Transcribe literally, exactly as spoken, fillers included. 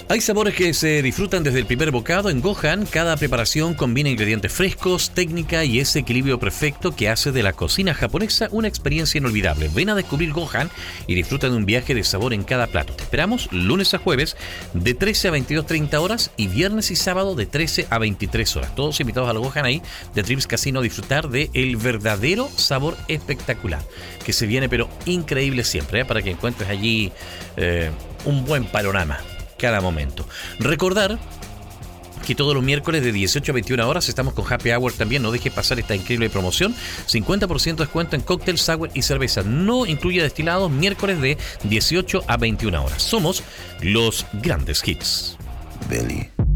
Hay sabores que se disfrutan desde el primer bocado. En Gohan, cada preparación combina ingredientes frescos, técnica y ese equilibrio perfecto que hace de la cocina japonesa una experiencia inolvidable. Ven a descubrir Gohan y disfruta de un viaje de sabor en cada plato. Te esperamos lunes a jueves de trece a veintidós treinta horas y viernes y sábado de trece a veintitrés horas. Todos invitados al Gohan ahí de Trips Casino a disfrutar de el verdadero sabor espectacular que se viene, pero increíble siempre, ¿eh? Para que encuentres allí eh, un buen panorama cada momento. Recordar que todos los miércoles de dieciocho a veintiuna horas estamos con Happy Hour también. No dejes pasar esta increíble promoción. cincuenta por ciento de descuento en cóctel, sour y cerveza. No incluye destilados. Miércoles de dieciocho a veintiuna horas. Somos los grandes hits. Billy.